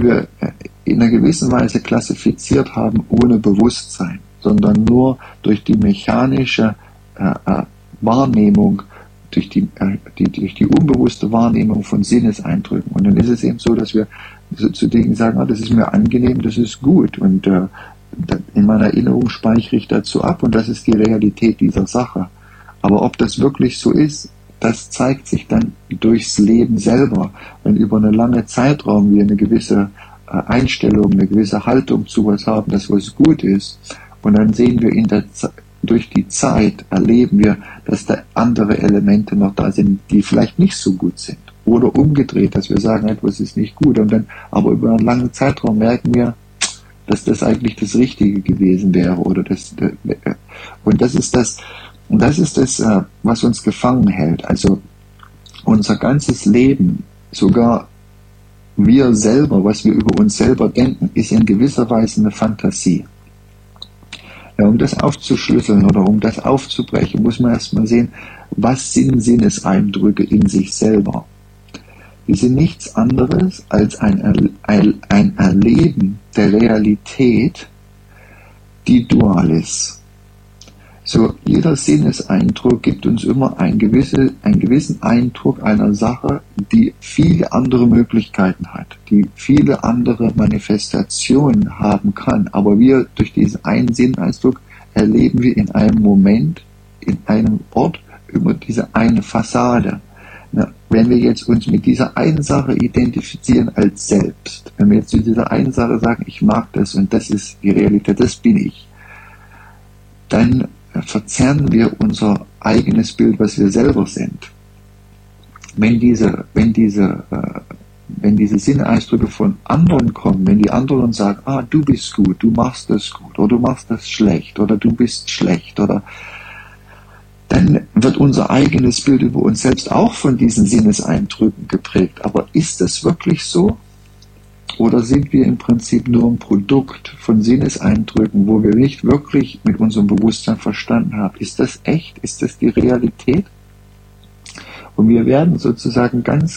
die wir in einer gewissen Weise klassifiziert haben ohne Bewusstsein, sondern nur durch die mechanische Wahrnehmung, durch die unbewusste Wahrnehmung von Sinneseindrücken. Und dann ist es eben so, dass wir zu Dingen sagen, das ist mir angenehm, das ist gut. Und in meiner Erinnerung speichere ich dazu ab und das ist die Realität dieser Sache. Aber ob das wirklich so ist, das zeigt sich dann durchs Leben selber. Wenn über einen langen Zeitraum wir eine gewisse Einstellung, eine gewisse Haltung zu was haben, dass was gut ist, und dann sehen wir durch die Zeit, erleben wir, dass da andere Elemente noch da sind, die vielleicht nicht so gut sind. Oder umgedreht, dass wir sagen, etwas ist nicht gut. Und dann, aber über einen langen Zeitraum merken wir, dass das eigentlich das Richtige gewesen wäre. Und das ist das, was uns gefangen hält. Also unser ganzes Leben, sogar wir selber, was wir über uns selber denken, ist in gewisser Weise eine Fantasie. Ja, um das aufzuschlüsseln oder um das aufzubrechen, muss man erstmal sehen, was sind Sinneseindrücke in sich selber. Die sind nichts anderes als ein Erleben der Realität, die dual ist. So, jeder Sinneseindruck gibt uns immer einen gewissen Eindruck einer Sache, die viele andere Möglichkeiten hat, die viele andere Manifestationen haben kann. Aber wir durch diesen einen Sinneseindruck erleben wir in einem Moment, in einem Ort, über diese eine Fassade. Na, wenn wir jetzt uns mit dieser einen Sache identifizieren als Selbst, wenn wir jetzt zu dieser einen Sache sagen, ich mag das und das ist die Realität, das bin ich, dann verzerren wir unser eigenes Bild, was wir selber sind. Wenn diese Sinneseindrücke von anderen kommen, wenn die anderen uns sagen, du bist gut, du machst das gut, oder du machst das schlecht, oder du bist schlecht, oder dann wird unser eigenes Bild über uns selbst auch von diesen Sinneseindrücken geprägt. Aber ist das wirklich so? Oder sind wir im Prinzip nur ein Produkt von Sinneseindrücken, wo wir nicht wirklich mit unserem Bewusstsein verstanden haben? Ist das echt? Ist das die Realität? Und wir werden sozusagen ganz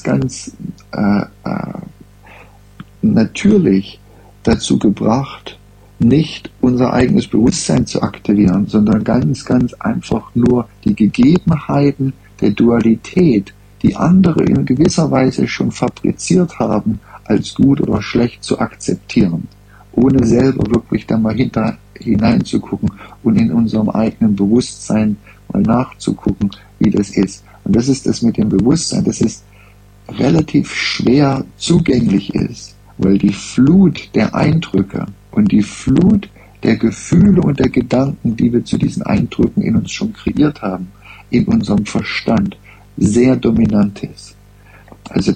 natürlich dazu gebracht, nicht unser eigenes Bewusstsein zu aktivieren, sondern ganz einfach nur die Gegebenheiten der Dualität, die andere in gewisser Weise schon fabriziert haben, als gut oder schlecht zu akzeptieren, ohne selber wirklich da mal hineinzugucken und in unserem eigenen Bewusstsein mal nachzugucken, wie das ist. Und das ist das mit dem Bewusstsein, dass es relativ schwer zugänglich ist, weil die Flut der Eindrücke und die Flut der Gefühle und der Gedanken, die wir zu diesen Eindrücken in uns schon kreiert haben, in unserem Verstand, sehr dominant ist. Also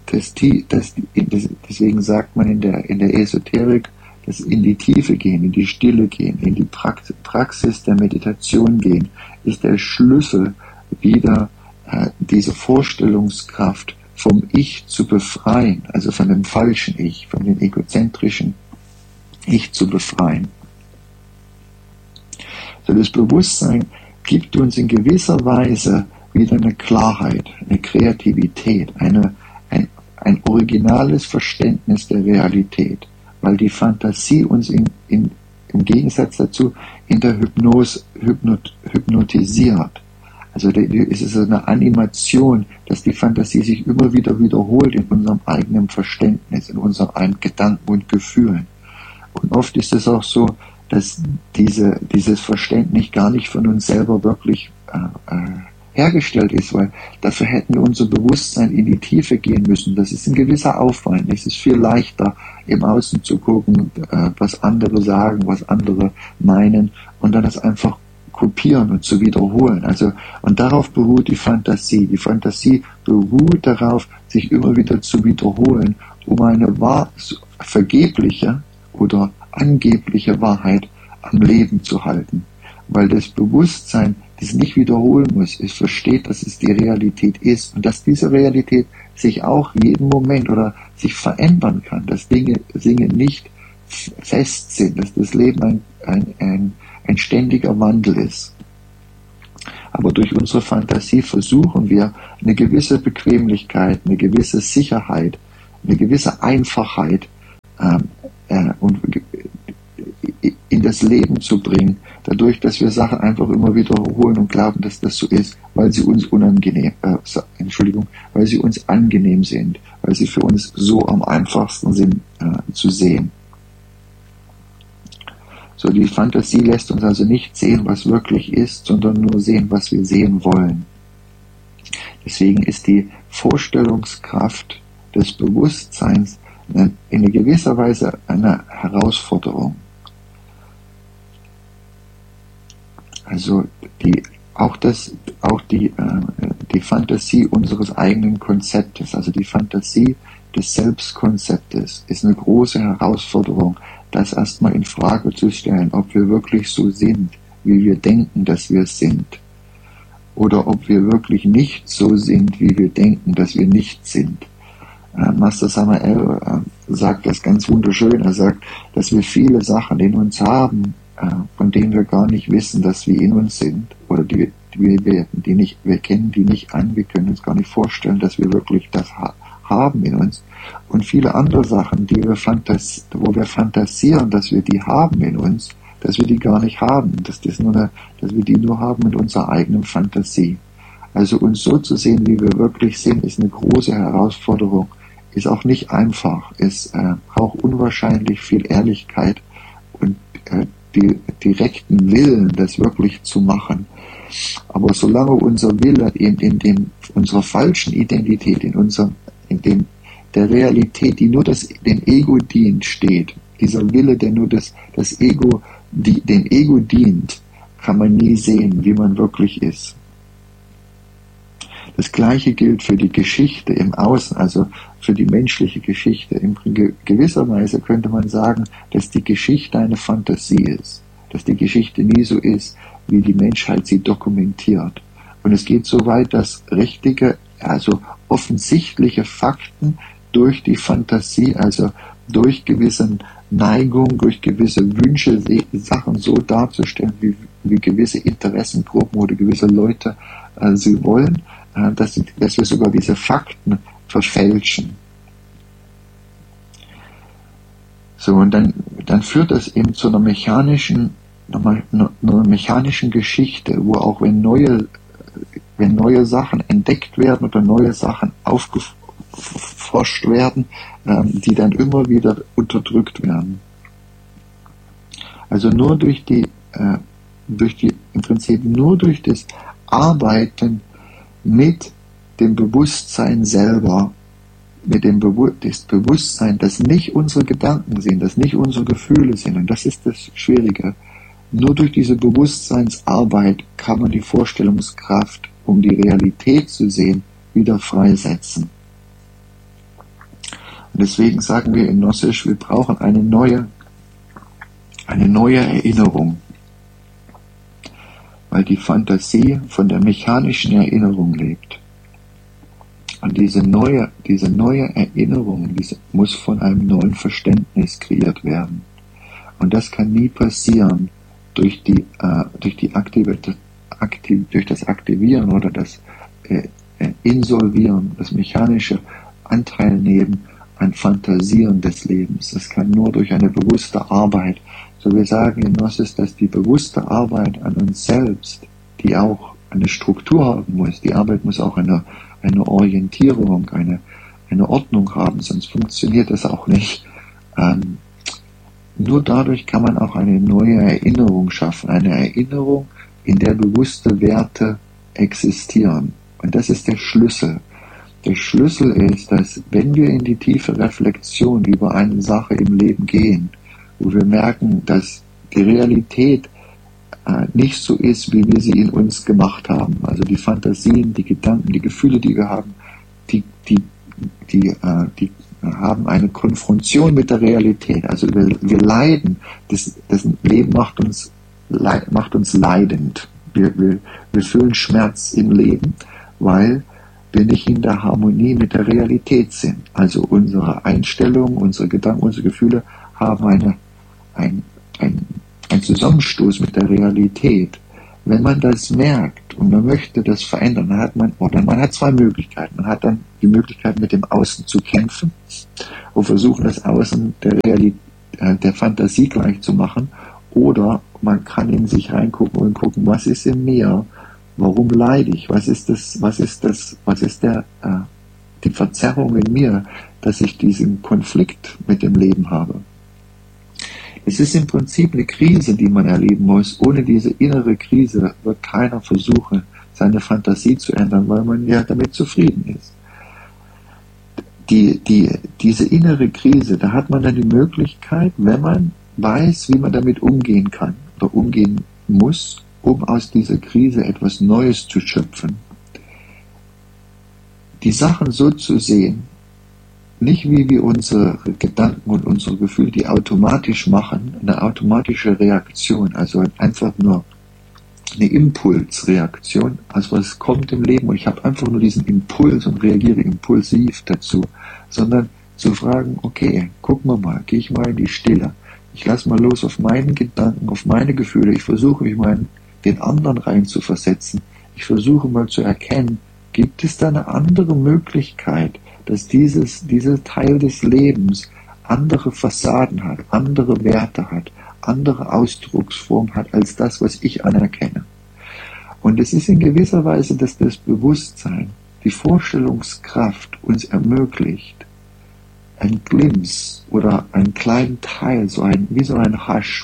deswegen sagt man in der Esoterik, dass in die Tiefe gehen, in die Stille gehen, in die Praxis der Meditation gehen, ist der Schlüssel, wieder diese Vorstellungskraft vom Ich zu befreien, also von dem falschen Ich, von dem egozentrischen Ich zu befreien. So, das Bewusstsein gibt uns in gewisser Weise wieder eine Klarheit, eine Kreativität, ein originales Verständnis der Realität, weil die Fantasie uns im Gegensatz dazu in der Hypnose hypnotisiert. Also es ist eine Animation, dass die Fantasie sich immer wieder wiederholt in unserem eigenen Verständnis, in unseren Gedanken und Gefühlen. Und oft ist es auch so, dass dieses Verständnis gar nicht von uns selber wirklich hergestellt ist, weil dafür hätten wir unser Bewusstsein in die Tiefe gehen müssen. Das ist ein gewisser Aufwand. Es ist viel leichter, im Außen zu gucken, was andere sagen, was andere meinen und dann das einfach kopieren und zu wiederholen. Und darauf beruht die Fantasie. Die Fantasie beruht darauf, sich immer wieder zu wiederholen, um eine vergebliche oder angebliche Wahrheit am Leben zu halten. Weil das Bewusstsein das nicht wiederholen muss. Es versteht, dass es die Realität ist und dass diese Realität sich auch jeden Moment oder sich verändern kann, dass Dinge nicht fest sind, dass das Leben ein ständiger Wandel ist. Aber durch unsere Fantasie versuchen wir, eine gewisse Bequemlichkeit, eine gewisse Sicherheit, eine gewisse Einfachheit und in das Leben zu bringen, dadurch, dass wir Sachen einfach immer wiederholen und glauben, dass das so ist, weil sie uns weil sie uns angenehm sind, weil sie für uns so am einfachsten sind zu sehen. So, die Fantasie lässt uns also nicht sehen, was wirklich ist, sondern nur sehen, was wir sehen wollen. Deswegen ist die Vorstellungskraft des Bewusstseins in gewisser Weise eine Herausforderung. Also die Fantasie unseres eigenen Konzeptes, also die Fantasie des Selbstkonzeptes, ist eine große Herausforderung, das erstmal in Frage zu stellen, ob wir wirklich so sind, wie wir denken, dass wir sind, oder ob wir wirklich nicht so sind, wie wir denken, dass wir nicht sind. Master Samael sagt das ganz wunderschön. Er sagt, dass wir viele Sachen in uns haben, von denen wir gar nicht wissen, dass wir in uns sind, oder wir kennen die nicht an, wir können uns gar nicht vorstellen, dass wir wirklich das haben in uns. Und viele andere Sachen, wo wir fantasieren, dass wir die haben in uns, dass wir die gar nicht haben, dass wir die nur haben mit unserer eigenen Fantasie. Also uns so zu sehen, wie wir wirklich sind, ist eine große Herausforderung, ist auch nicht einfach, es braucht unwahrscheinlich viel Ehrlichkeit und direkten Willen, das wirklich zu machen. Aber solange unser Wille in unserer falschen Identität, in der Realität, die nur dem Ego dient, steht, dieser Wille, der nur dem Ego dient, kann man nie sehen, wie man wirklich ist. Das Gleiche gilt für die Geschichte im Außen, also für die menschliche Geschichte. In gewisser Weise könnte man sagen, dass die Geschichte eine Fantasie ist, dass die Geschichte nie so ist, wie die Menschheit sie dokumentiert. Und es geht so weit, dass richtige, also offensichtliche Fakten durch die Fantasie, also durch gewisse Neigung, durch gewisse Wünsche, Sachen so darzustellen, wie gewisse Interessengruppen oder gewisse Leute sie wollen, dass wir sogar diese Fakten verfälschen. So, und dann führt das eben zu einer mechanischen Geschichte, wo auch wenn neue Sachen entdeckt werden oder neue Sachen aufgeforscht werden, die dann immer wieder unterdrückt werden. Also nur durch das Arbeiten mit dem Bewusstsein selber, das Bewusstsein, das nicht unsere Gedanken sind, das nicht unsere Gefühle sind, und das ist das Schwierige. Nur durch diese Bewusstseinsarbeit kann man die Vorstellungskraft, um die Realität zu sehen, wieder freisetzen. Und deswegen sagen wir in Gnostisch, wir brauchen eine neue Erinnerung, weil die Fantasie von der mechanischen Erinnerung lebt. Und diese neue Erinnerung, muss von einem neuen Verständnis kreiert werden. Und das kann nie passieren durch das Aktivieren oder das Insolvieren, das mechanische Anteilnehmen an Fantasieren des Lebens. Das kann nur durch eine bewusste Arbeit. So wir sagen in Gnosis, dass die bewusste Arbeit an uns selbst, die auch eine Struktur haben muss, die Arbeit muss auch eine Orientierung, eine Ordnung haben, sonst funktioniert das auch nicht. Nur dadurch kann man auch eine neue Erinnerung schaffen, eine Erinnerung, in der bewusste Werte existieren. Und das ist der Schlüssel. Der Schlüssel ist, dass wenn wir in die tiefe Reflexion über eine Sache im Leben gehen, wo wir merken, dass die Realität nicht so ist, wie wir sie in uns gemacht haben, also die Fantasien, die Gedanken, die Gefühle, die wir haben, die haben eine Konfrontation mit der Realität. Also wir leiden, das Leben macht uns leidend. Wir fühlen Schmerz im Leben, weil wir nicht in der Harmonie mit der Realität sind. Also unsere Einstellung, unsere Gedanken, unsere Gefühle haben ein Zusammenstoß mit der Realität. Wenn man das merkt, hat und man möchte das verändern, man hat zwei Möglichkeiten. Man hat dann die Möglichkeit, mit dem Außen zu kämpfen und versuchen, das Außen der Fantasie gleich zu machen, oder man kann in sich reingucken und gucken, was ist in mir, warum leide ich, was ist die Verzerrung in mir, dass ich diesen Konflikt mit dem Leben habe. Es ist im Prinzip eine Krise, die man erleben muss. Ohne diese innere Krise wird keiner versuchen, seine Fantasie zu ändern, weil man ja damit zufrieden ist. Diese innere Krise, da hat man dann die Möglichkeit, wenn man weiß, wie man damit umgehen kann oder umgehen muss, um aus dieser Krise etwas Neues zu schöpfen. Die Sachen so zu sehen, nicht wie wir unsere Gedanken und unsere Gefühle, die automatisch machen, eine automatische Reaktion, also einfach nur eine Impulsreaktion, also was kommt im Leben und ich habe einfach nur diesen Impuls und reagiere impulsiv dazu, sondern zu fragen, okay, gucken wir mal, gehe ich mal in die Stille, ich lasse mal los auf meine Gedanken, auf meine Gefühle, ich versuche mich mal in den anderen rein zu versetzen, ich versuche mal zu erkennen, gibt es da eine andere Möglichkeit, dass dieser Teil des Lebens andere Fassaden hat, andere Werte hat, andere Ausdrucksform hat als das, was ich anerkenne. Und es ist in gewisser Weise, dass das Bewusstsein, die Vorstellungskraft uns ermöglicht, ein Glimpse oder einen kleinen Teil, wie so ein Hasch,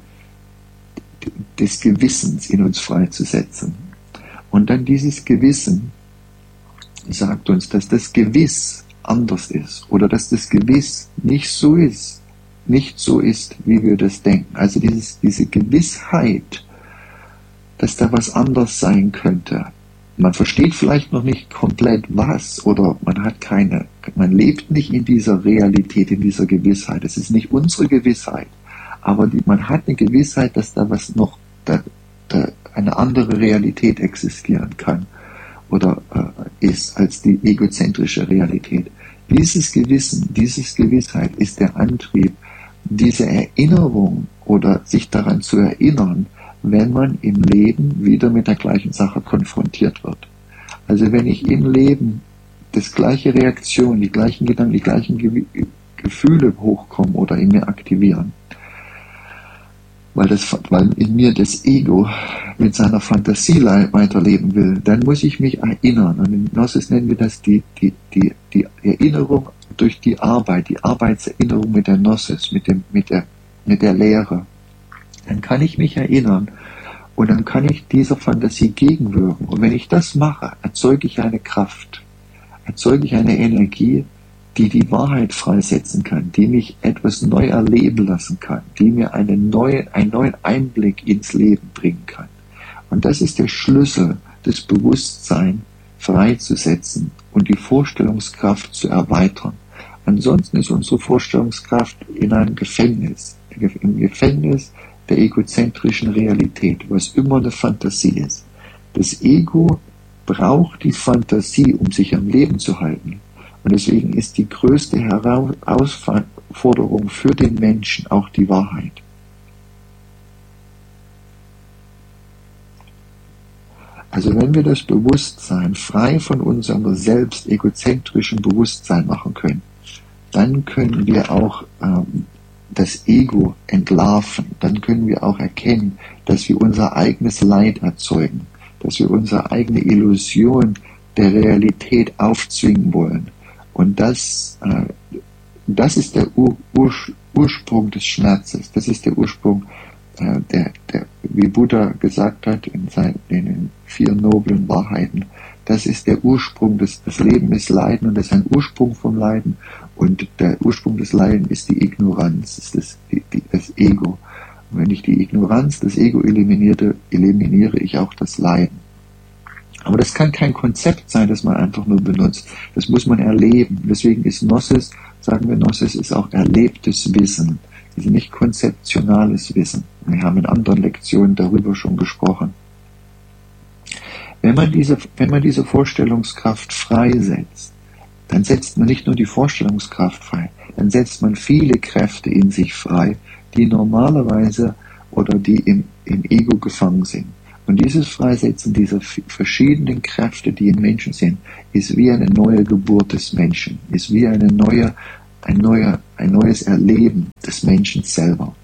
des Gewissens in uns freizusetzen. Und dann dieses Gewissen sagt uns, dass das Gewiss anders ist oder dass das Gewiss nicht so ist, wie wir das denken. Also diese Gewissheit, dass da was anders sein könnte. Man versteht vielleicht noch nicht komplett was oder man lebt nicht in dieser Realität, in dieser Gewissheit. Es ist nicht unsere Gewissheit, aber man hat eine Gewissheit, dass da was noch, eine andere Realität existieren kann oder ist als die egozentrische Realität. Dieses Gewissen, diese Gewissheit ist der Antrieb, diese Erinnerung oder sich daran zu erinnern, wenn man im Leben wieder mit der gleichen Sache konfrontiert wird. Also wenn ich im Leben das gleiche Reaktion, die gleichen Gedanken, die gleichen Gefühle hochkommen oder in mir aktivieren, weil in mir das Ego mit seiner Fantasie weiterleben will, dann muss ich mich erinnern. Und in Gnosis nennen wir das die Erinnerung durch die Arbeitserinnerung mit der Gnosis, mit der Lehre. Dann kann ich mich erinnern und dann kann ich dieser Fantasie gegenwirken. Und wenn ich das mache, erzeuge ich eine Kraft, erzeuge ich eine Energie, die Wahrheit freisetzen kann, die mich etwas neu erleben lassen kann, die mir einen neuen Einblick ins Leben bringen kann. Und das ist der Schlüssel, das Bewusstsein freizusetzen und die Vorstellungskraft zu erweitern. Ansonsten ist unsere Vorstellungskraft in einem Gefängnis, im Gefängnis der egozentrischen Realität, was immer eine Fantasie ist. Das Ego braucht die Fantasie, um sich am Leben zu halten. Und deswegen ist die größte Herausforderung für den Menschen auch die Wahrheit. Also wenn wir das Bewusstsein frei von unserem selbst egozentrischen Bewusstsein machen können, dann können wir auch das Ego entlarven. Dann können wir auch erkennen, dass wir unser eigenes Leid erzeugen, dass wir unsere eigene Illusion der Realität aufzwingen wollen. Und das ist der Ursprung des Schmerzes. Das ist der Ursprung, wie Buddha gesagt hat in den 4 noblen Wahrheiten. Das ist der Ursprung das Leben ist Leiden und das ist ein Ursprung vom Leiden. Und der Ursprung des Leiden ist die Ignoranz, ist das Ego. Und wenn ich die Ignoranz, das Ego eliminiere ich auch das Leiden. Aber das kann kein Konzept sein, das man einfach nur benutzt. Das muss man erleben. Deswegen ist Gnosis, sagen wir, Gnosis ist auch erlebtes Wissen. Es ist nicht konzeptionales Wissen. Wir haben in anderen Lektionen darüber schon gesprochen. Wenn man diese Vorstellungskraft freisetzt, dann setzt man nicht nur die Vorstellungskraft frei, dann setzt man viele Kräfte in sich frei, die normalerweise oder die im Ego gefangen sind. Und dieses Freisetzen dieser verschiedenen Kräfte, die im Menschen sind, ist wie eine neue Geburt des Menschen, ist wie ein neues Erleben des Menschen selber.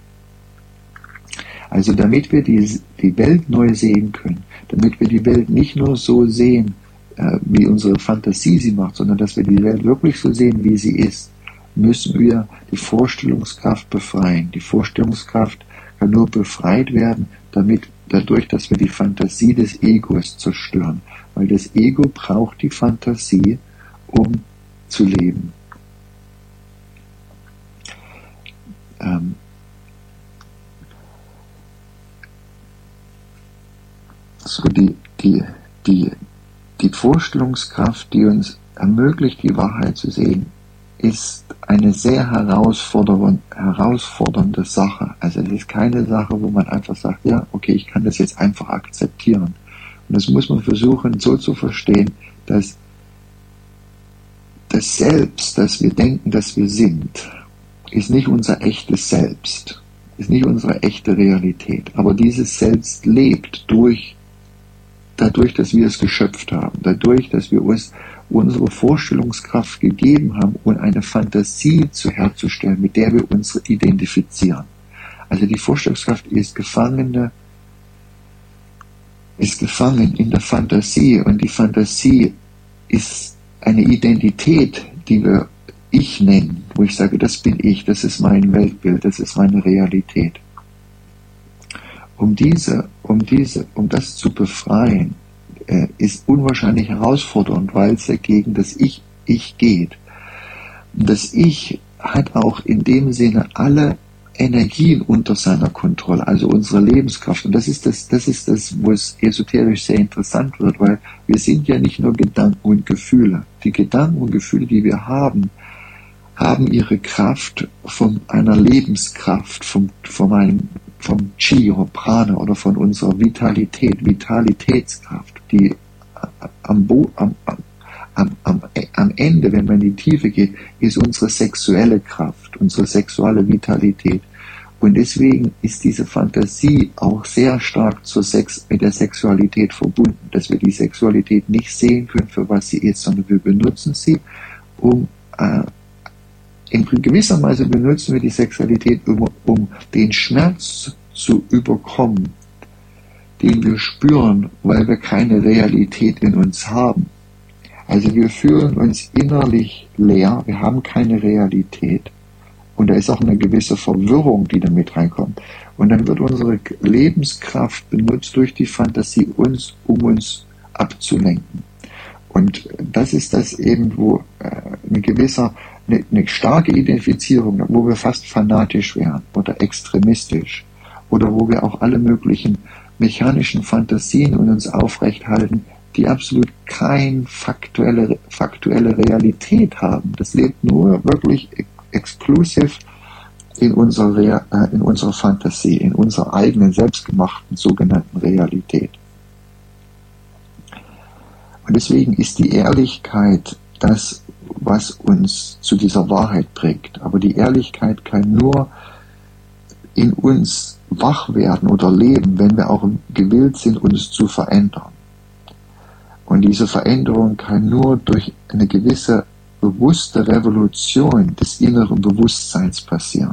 Also damit wir die Welt neu sehen können, damit wir die Welt nicht nur so sehen, wie unsere Fantasie sie macht, sondern dass wir die Welt wirklich so sehen, wie sie ist, müssen wir die Vorstellungskraft befreien. Die Vorstellungskraft kann nur befreit werden, dadurch, dass wir die Fantasie des Egos zerstören. Weil das Ego braucht die Fantasie, um zu leben. So die Vorstellungskraft, die uns ermöglicht, die Wahrheit zu sehen, ist eine sehr herausfordernde Sache. Also es ist keine Sache, wo man einfach sagt, ja, okay, ich kann das jetzt einfach akzeptieren. Und das muss man versuchen, so zu verstehen, dass das Selbst, das wir denken, dass wir sind, ist nicht unser echtes Selbst, ist nicht unsere echte Realität. Aber dieses Selbst lebt dadurch, dass wir es geschöpft haben, dadurch, dass wir uns unsere Vorstellungskraft gegeben haben, um eine Fantasie herzustellen, mit der wir uns identifizieren. Also die Vorstellungskraft ist gefangen in der Fantasie, und die Fantasie ist eine Identität, die wir Ich nennen, wo ich sage, das bin ich, das ist mein Weltbild, das ist meine Realität. Um das zu befreien, ist unwahrscheinlich herausfordernd, weil es dagegen das Ich geht. Und das Ich hat auch in dem Sinne alle Energien unter seiner Kontrolle, also unsere Lebenskraft. Und das ist das, wo es esoterisch sehr interessant wird, weil wir sind ja nicht nur Gedanken und Gefühle. Die Gedanken und Gefühle, die wir haben ihre Kraft von einer Lebenskraft, vom Chi oder Prana oder von unserer Vitalitätskraft, die am Ende, wenn man in die Tiefe geht, ist unsere sexuelle Kraft, unsere sexuelle Vitalität. Und deswegen ist diese Fantasie auch sehr stark mit der Sexualität verbunden, dass wir die Sexualität nicht sehen können, für was sie ist, sondern wir benutzen sie, in gewisser Weise benutzen wir die Sexualität, um den Schmerz zu überkommen, den wir spüren, weil wir keine Realität in uns haben. Also wir fühlen uns innerlich leer, wir haben keine Realität. Und da ist auch eine gewisse Verwirrung, die da mit reinkommt. Und dann wird unsere Lebenskraft benutzt durch die Fantasie, um uns abzulenken. Und das ist das eben, wo eine starke Identifizierung, wo wir fast fanatisch wären oder extremistisch oder wo wir auch alle möglichen mechanischen Fantasien in uns aufrechthalten, die absolut keine faktuelle Realität haben. Das lebt nur wirklich exklusiv in unserer Fantasie, in unserer eigenen selbstgemachten sogenannten Realität. Und deswegen ist die Ehrlichkeit das, was uns zu dieser Wahrheit bringt. Aber die Ehrlichkeit kann nur in uns wach werden oder leben, wenn wir auch gewillt sind, uns zu verändern. Und diese Veränderung kann nur durch eine gewisse bewusste Revolution des inneren Bewusstseins passieren.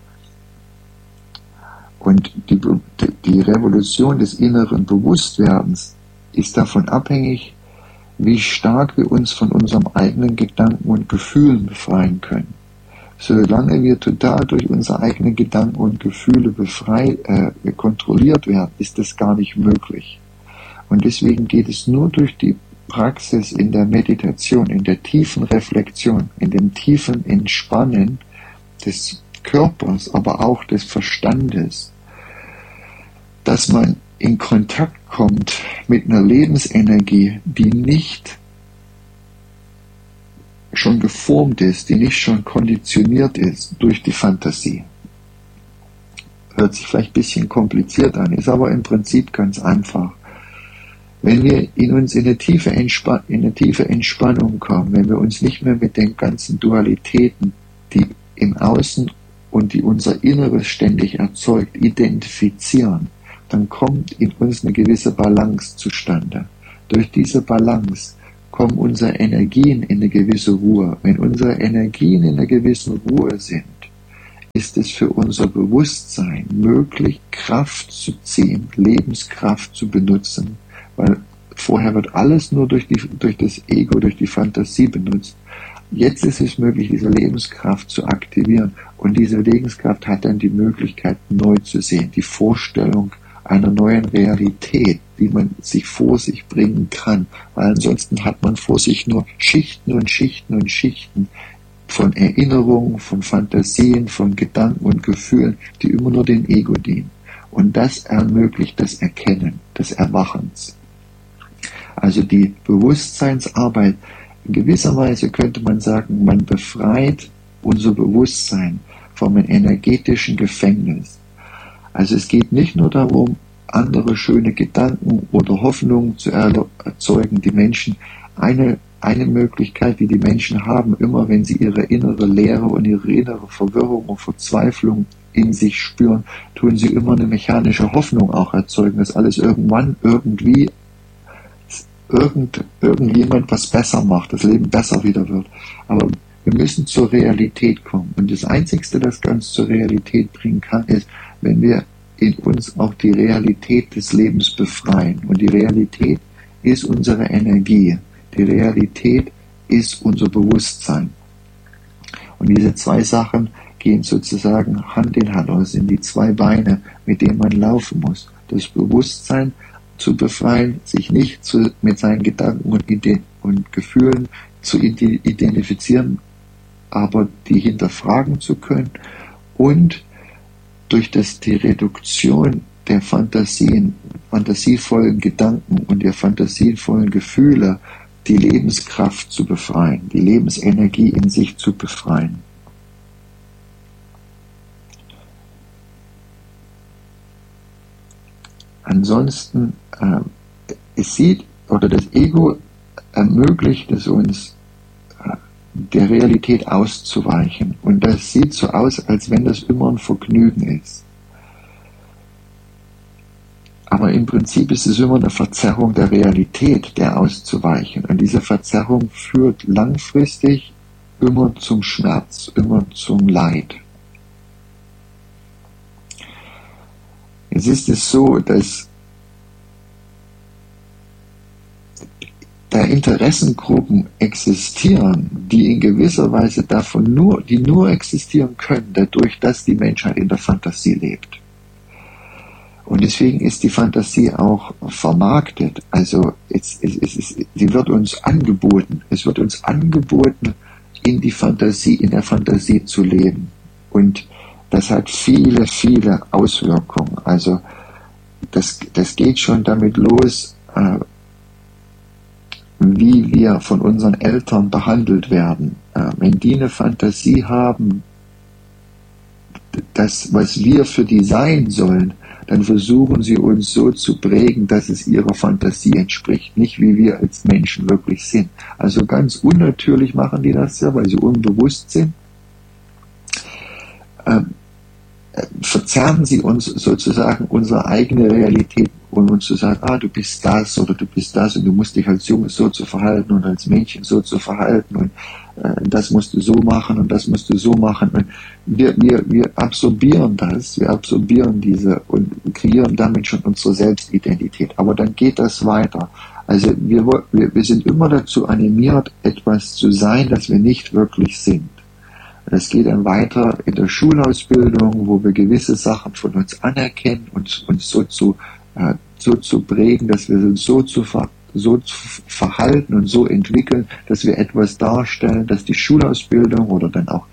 Und die Revolution des inneren Bewusstwerdens ist davon abhängig, wie stark wir uns von unserem eigenen Gedanken und Gefühlen befreien können. Solange wir total durch unsere eigenen Gedanken und Gefühle kontrolliert werden, ist das gar nicht möglich. Und deswegen geht es nur durch die Praxis in der Meditation, in der tiefen Reflexion, in dem tiefen Entspannen des Körpers, aber auch des Verstandes, dass man in Kontakt kommt mit einer Lebensenergie, die nicht schon geformt ist, die nicht schon konditioniert ist durch die Fantasie. Hört sich vielleicht ein bisschen kompliziert an, ist aber im Prinzip ganz einfach. Wenn wir in eine tiefe Entspannung kommen, wenn wir uns nicht mehr mit den ganzen Dualitäten, die im Außen und die unser Inneres ständig erzeugt, identifizieren, dann kommt in uns eine gewisse Balance zustande. Durch diese Balance kommen unsere Energien in eine gewisse Ruhe. Wenn unsere Energien in einer gewissen Ruhe sind, ist es für unser Bewusstsein möglich, Kraft zu ziehen, Lebenskraft zu benutzen, weil vorher wird alles nur durch das Ego, durch die Fantasie benutzt. Jetzt ist es möglich, diese Lebenskraft zu aktivieren, und diese Lebenskraft hat dann die Möglichkeit, neu zu sehen, die Vorstellung einer neuen Realität, die man sich vor sich bringen kann, weil ansonsten hat man vor sich nur Schichten und Schichten und Schichten von Erinnerungen, von Fantasien, von Gedanken und Gefühlen, die immer nur dem Ego dienen. Und das ermöglicht das Erkennen des Erwachens. Also die Bewusstseinsarbeit, in gewisser Weise könnte man sagen, man befreit unser Bewusstsein vom energetischen Gefängnis. Also es geht nicht nur darum, andere schöne Gedanken oder Hoffnungen zu erzeugen. Die Menschen, eine Möglichkeit, die Menschen haben, immer wenn sie ihre innere Leere und ihre innere Verwirrung und Verzweiflung in sich spüren, tun sie immer eine mechanische Hoffnung auch erzeugen, dass alles irgendwann irgendwie irgendjemand was besser macht, das Leben besser wieder wird. Aber wir müssen zur Realität kommen. Und das Einzige, das ganz zur Realität bringen kann, ist, wenn wir in uns auch die Realität des Lebens befreien. Und die Realität ist unsere Energie. Die Realität ist unser Bewusstsein. Und diese zwei Sachen gehen sozusagen Hand in Hand. Und das sind die zwei Beine, mit denen man laufen muss. Das Bewusstsein zu befreien, sich nicht mit seinen Gedanken und Gefühlen zu identifizieren, aber die hinterfragen zu können, und durch die Reduktion der fantasievollen Gedanken und der fantasievollen Gefühle die Lebenskraft zu befreien, die Lebensenergie in sich zu befreien. Ansonsten, das Ego ermöglicht es uns, der Realität auszuweichen. Und das sieht so aus, als wenn das immer ein Vergnügen ist. Aber im Prinzip ist es immer eine Verzerrung der Realität, der auszuweichen. Und diese Verzerrung führt langfristig immer zum Schmerz, immer zum Leid. Jetzt ist es so, dass da Interessengruppen existieren, die in gewisser Weise die nur existieren können, dadurch, dass die Menschheit in der Fantasie lebt. Und deswegen ist die Fantasie auch vermarktet. Also sie wird uns angeboten. Es wird uns angeboten, in der Fantasie zu leben. Und das hat viele, viele Auswirkungen. Also das geht schon damit los, wie wir von unseren Eltern behandelt werden. Wenn die eine Fantasie haben, das, was wir für die sein sollen, dann versuchen sie uns so zu prägen, dass es ihrer Fantasie entspricht, nicht wie wir als Menschen wirklich sind. Also ganz unnatürlich machen die das ja, weil sie unbewusst sind. Verzerren sie uns sozusagen unsere eigene Realität, um uns zu sagen, du bist das oder du bist das und du musst dich als Junge so zu verhalten und als Mädchen so zu verhalten und das musst du so machen und das musst du so machen. Und wir absorbieren das, wir absorbieren diese und kreieren damit schon unsere Selbstidentität. Aber dann geht das weiter. Also wir sind immer dazu animiert, etwas zu sein, das wir nicht wirklich sind. Das geht dann weiter in der Schulausbildung, wo wir gewisse Sachen von uns anerkennen und uns so zu prägen, dass wir uns so zu verhalten und so entwickeln, dass wir etwas darstellen, dass die Schulausbildung oder dann auch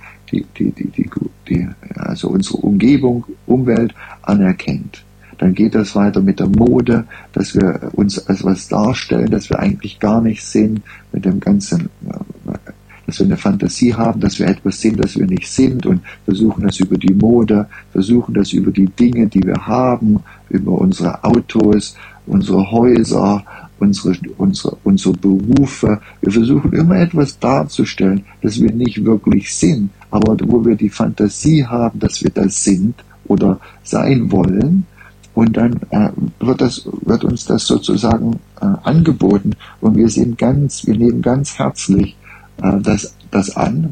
also unsere Umwelt anerkennt. Dann geht das weiter mit der Mode, dass wir uns als was darstellen, dass wir eigentlich gar nicht sind, mit dem ganzen, dass wir eine Fantasie haben, dass wir etwas sind, das wir nicht sind, und versuchen das über die Mode, versuchen das über die Dinge, die wir haben, über unsere Autos, unsere Häuser, unsere Berufe. Wir versuchen immer etwas darzustellen, das wir nicht wirklich sind, aber wo wir die Fantasie haben, dass wir das sind oder sein wollen. und dann wird uns das sozusagen angeboten und wir nehmen ganz herzlich das an.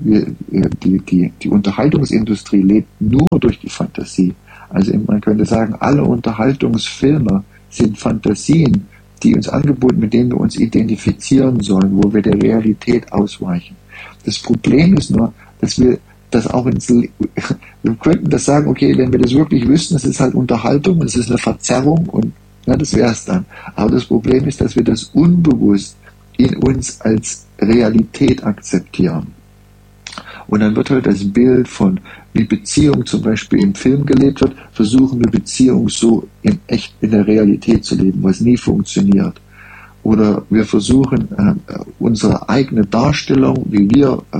Die Unterhaltungsindustrie lebt nur durch die Fantasie. Also man könnte sagen, alle Unterhaltungsfilme sind Fantasien, die uns angeboten, mit denen wir uns identifizieren sollen, wo wir der Realität ausweichen. Das Problem ist nur, dass wir das auch wir könnten das sagen, okay, wenn wir das wirklich wüssten, es ist halt Unterhaltung, es ist eine Verzerrung und das wäre es dann. Aber das Problem ist, dass wir das unbewusst in uns als Realität akzeptieren. Und dann wird halt das Bild von, wie Beziehung zum Beispiel im Film gelebt wird, versuchen wir Beziehung so in der Realität zu leben, was nie funktioniert. Oder wir versuchen unsere eigene Darstellung, wie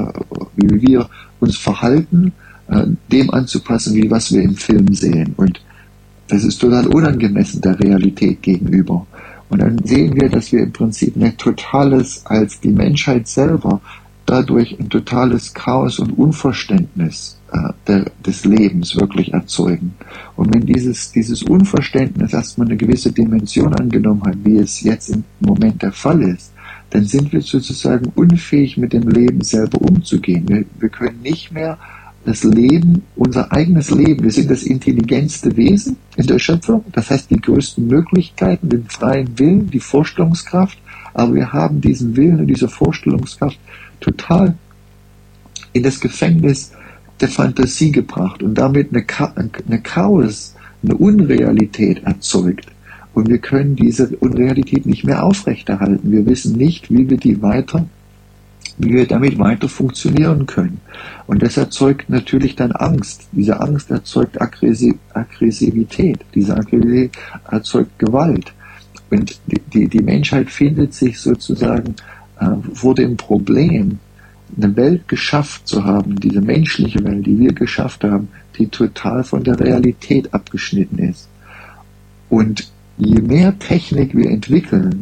wir uns verhalten, dem anzupassen, wie was wir im Film sehen. Und das ist total unangemessen der Realität gegenüber. Und dann sehen wir, dass wir im Prinzip als die Menschheit selber dadurch ein totales Chaos und Unverständnis des Lebens wirklich erzeugen. Und wenn dieses Unverständnis erstmal eine gewisse Dimension angenommen hat, wie es jetzt im Moment der Fall ist, dann sind wir sozusagen unfähig, mit dem Leben selber umzugehen. Wir können nicht mehr das Leben, unser eigenes Leben, wir sind das intelligentste Wesen in der Schöpfung, das heißt die größten Möglichkeiten, den freien Willen, die Vorstellungskraft, aber wir haben diesen Willen und diese Vorstellungskraft total in das Gefängnis der Fantasie gebracht und damit eine Chaos, eine Unrealität erzeugt. Und wir können diese Unrealität nicht mehr aufrechterhalten. Wir wissen nicht, wie wir damit weiter funktionieren können. Und das erzeugt natürlich dann Angst. Diese Angst erzeugt Aggressivität. Diese Aggressivität erzeugt Gewalt. Und die Menschheit findet sich sozusagen vor dem Problem, eine Welt geschafft zu haben, diese menschliche Welt, die wir geschafft haben, die total von der Realität abgeschnitten ist. Und je mehr Technik wir entwickeln,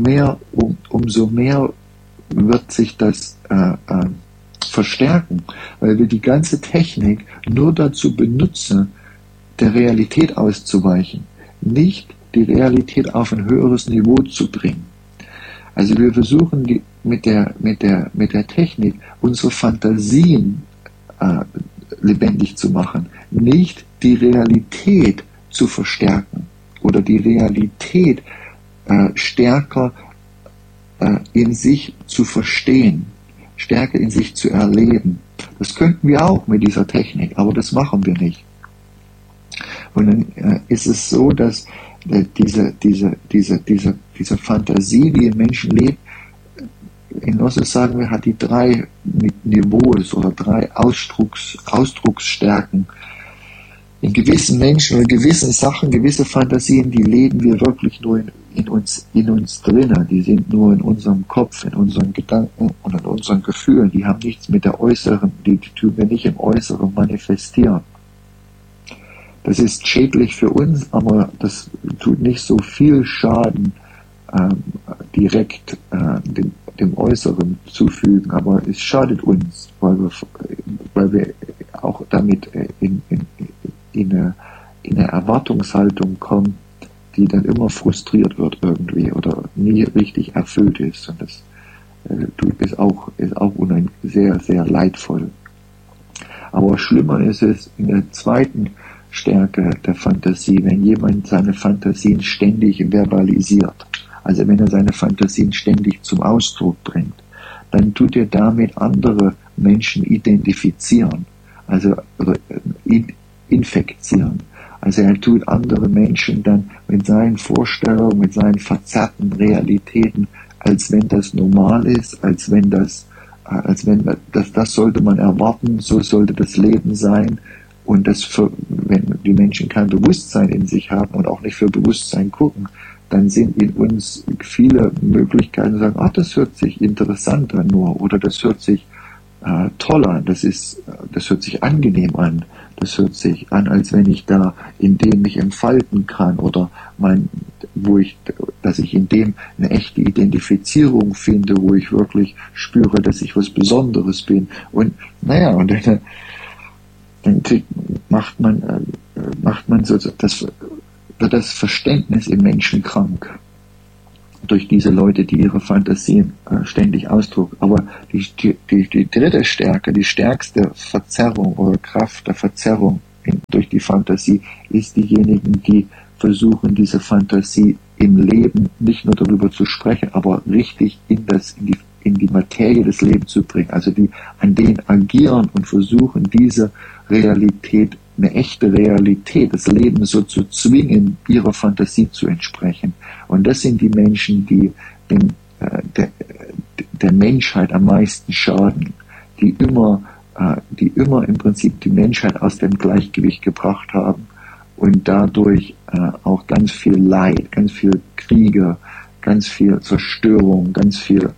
umso mehr wird sich das verstärken, weil wir die ganze Technik nur dazu benutzen, der Realität auszuweichen, nicht die Realität auf ein höheres Niveau zu bringen. Also wir versuchen mit der Technik unsere Fantasien lebendig zu machen, nicht die Realität zu verstärken oder die Realität stärker in sich zu verstehen, stärker in sich zu erleben. Das könnten wir auch mit dieser Technik, aber das machen wir nicht. Und dann ist es so, dass diese Fantasie, die im Menschen lebt, in Gnosis sagen wir, hat die 3 Niveaus oder 3 Ausdrucksstärken. In gewissen Menschen und gewissen Sachen, gewisse Fantasien, die leben wir wirklich nur in uns drinnen. Die sind nur in unserem Kopf, in unseren Gedanken und in unseren Gefühlen. Die haben nichts mit der Äußeren, die tun wir nicht im Äußeren manifestieren. Das ist schädlich für uns, aber das tut nicht so viel Schaden direkt dem Äußeren zufügen, aber es schadet uns, weil wir auch damit in eine Erwartungshaltung kommen, die dann immer frustriert wird irgendwie oder nie richtig erfüllt ist. Und das ist auch sehr, sehr leidvoll. Aber schlimmer ist es in der zweiten Stärke der Fantasie, wenn jemand seine Fantasien ständig verbalisiert. Also wenn er seine Fantasien ständig zum Ausdruck bringt, dann tut er damit andere Menschen identifizieren, also infektieren. Also er tut andere Menschen dann mit seinen Vorstellungen, mit seinen verzerrten Realitäten, als wenn das normal ist, als wenn das sollte man erwarten, so sollte das Leben sein. Und wenn die Menschen kein Bewusstsein in sich haben und auch nicht für Bewusstsein gucken, dann sind in uns viele Möglichkeiten zu sagen, das hört sich interessant an nur, oder das hört sich toll an, das hört sich angenehm an, das hört sich an, als wenn ich da in dem mich entfalten kann, oder dass ich in dem eine echte Identifizierung finde, wo ich wirklich spüre, dass ich was Besonderes bin. Und und dann macht man so wird das Verständnis im Menschen krank. Durch diese Leute, die ihre Fantasien ständig ausdrucken. Aber die dritte Stärke, die stärkste Verzerrung oder Kraft der Verzerrung durch die Fantasie, ist diejenigen, die versuchen, diese Fantasie im Leben nicht nur darüber zu sprechen, aber richtig in die Materie des Lebens zu bringen. Also die an denen agieren und versuchen, diese Realität, eine echte Realität des Lebens so zu zwingen, ihrer Fantasie zu entsprechen. Und das sind die Menschen, die der Menschheit am meisten schaden, die immer im Prinzip die Menschheit aus dem Gleichgewicht gebracht haben und dadurch auch ganz viel Leid, ganz viel Kriege, ganz viel Zerstörung, ganz viel